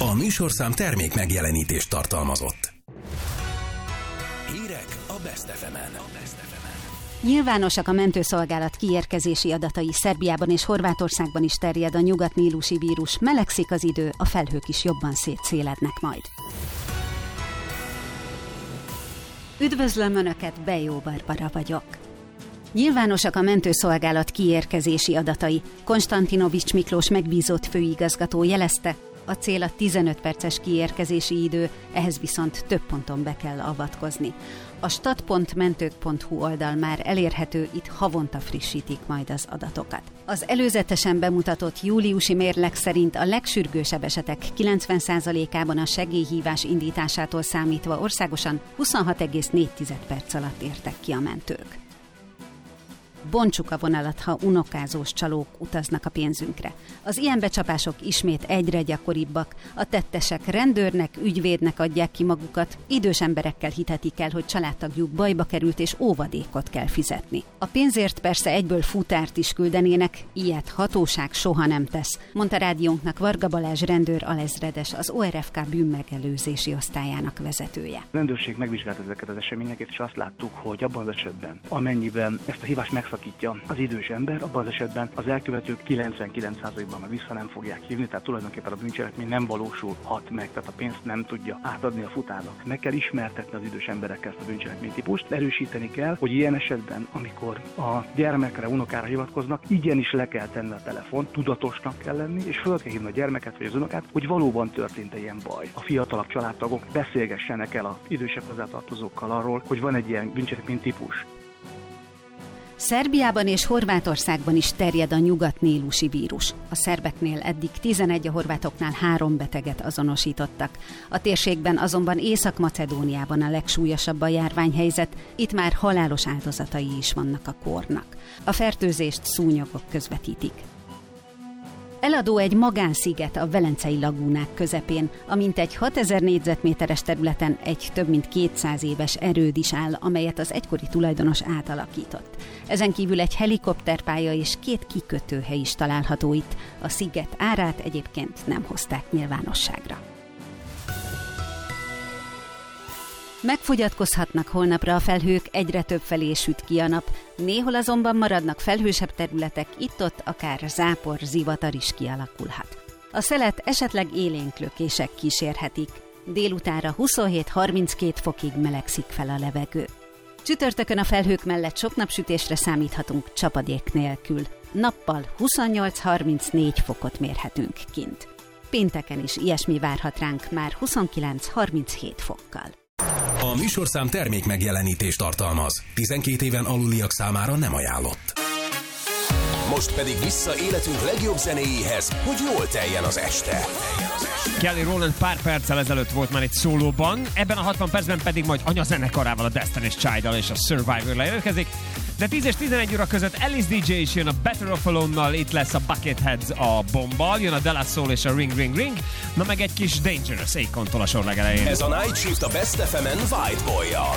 A műsorszám termék megjelenítést tartalmazott. Hírek a Best FM-en. Nyilvánosak a mentőszolgálat kiérkezési adatai. Szerbiában és Horvátországban is terjed a nyugatnílusi vírus. Melegszik az idő, a felhők is jobban szétszélednek majd. Üdvözlöm Önöket, Bejó Barbara vagyok. Nyilvánosak a mentőszolgálat kiérkezési adatai. Konstantinovics Miklós megbízott főigazgató jelezte, a cél a 15 perces kiérkezési idő, ehhez viszont több ponton be kell avatkozni. A stat.mentők.hu oldal már elérhető, itt havonta frissítik majd az adatokat. Az előzetesen bemutatott júliusi mérleg szerint a legsürgősebb esetek 90%-ában a segélyhívás indításától számítva országosan 26,4 perc alatt értek ki a mentők. Bontsuk a vonalat, ha unokázós csalók utaznak a pénzünkre. Az ilyen becsapások ismét egyre gyakoribbak. A tettesek rendőrnek, ügyvédnek adják ki magukat, idős emberekkel hitetik el, hogy családtagjuk bajba került és óvadékot kell fizetni. A pénzért persze egyből futárt is küldenének, ilyet hatóság soha nem tesz, mondta rádiónknak Varga Balázs rendőr alezredes, az ORFK bűnmegelőzési osztályának vezetője. A rendőrség megvizsgálta ezeket az eseményeket, és azt láttuk, hogy abban az esetben, amennyiben ezt a hívást megszakítja az idős ember, abban az esetben az elkövetők 99%-ban már vissza nem fogják hívni, tehát tulajdonképpen a bűncselekmény nem valósulhat meg, tehát a pénzt nem tudja átadni a futárnak. Meg kell ismertetni az idős emberekkel ezt a bűncselekmény típust, erősíteni kell, hogy ilyen esetben, amikor a gyermekre, unokára hivatkoznak, igenis le kell tenni a telefont, tudatosnak kell lenni, és föl kell hívni a gyermeket vagy az unokát, hogy valóban történt-e ilyen baj. A fiatalabb családtagok beszélgessenek el az idősebb hozzátartozókkal arról, hogy van egy ilyen bűncselekmény típus. Szerbiában és Horvátországban is terjed a nyugatnílusi vírus. A szerbeknél eddig 11, a horvátoknál 3 beteget azonosítottak. A térségben azonban Észak-Macedóniában a legsúlyosabb a járványhelyzet, itt már halálos áldozatai is vannak a kórnak. A fertőzést szúnyogok közvetítik. Eladó egy magánsziget a velencei lagúnák közepén, amint egy 6000 négyzetméteres területen egy több mint 200 éves erőd is áll, amelyet az egykori tulajdonos átalakított. Ezen kívül egy helikopterpálya és 2 kikötőhely is található itt. A sziget árát egyébként nem hozták nyilvánosságra. Megfogyatkozhatnak holnapra a felhők, egyre több felé süt ki a nap. Néhol azonban maradnak felhősebb területek, itt-ott akár zápor, zivatar is kialakulhat. A szelet esetleg élénk lökések kísérhetik. Délutánra 27-32 fokig melegszik fel a levegő. Csütörtökön a felhők mellett sok napsütésre számíthatunk csapadék nélkül. Nappal 28-34 fokot mérhetünk kint. Pénteken is ilyesmi várhat ránk, már 29-37 fokkal. A műsorszám termék megjelenítést tartalmaz. 12 éven aluliak számára nem ajánlott. Most pedig vissza életünk legjobb zenéjéhez, hogy jól teljen az este. Kelly Rowland pár perccel ezelőtt volt már egy szólóban, ebben a 60 percben pedig majd anyazenekarával, a Destiny's Child-dal és a Survivor-rel érkezik. De 10 és 11 óra között Alice DJ is jön a Better Off Alone-nal, itt lesz a Bucketheads a Bombbal, jön a De La Soul és a Ring Ring Ring, na meg egy kis Dangerous Akontól a sor legelején. Ez a Night Shift a Best FM-en White Boy-jal.